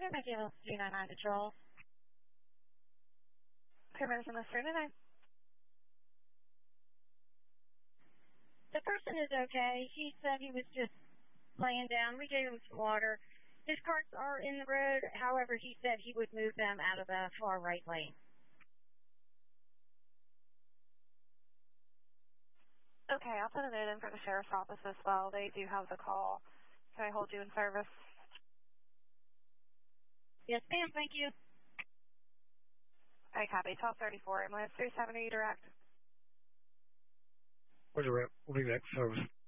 Thank you, 399 Patrol. Cameras on the street today. The person is okay. He said he was just laying down. We gave him some water. His carts are in the road. However, he said he would move them out of the far right lane. Okay, I'll put a note in for the sheriff's office as well. They do have the call. Can I hold you in service? Yes, ma'am. Thank you. I copy. 1234. Ambulance 370 direct. Roger, we'll be back service.